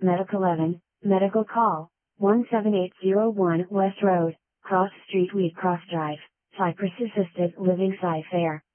Medic 11, Medical Call, 17801 West Road, Cross Street Wheat Cross Drive, Cypress Assisted Living Sci Fair.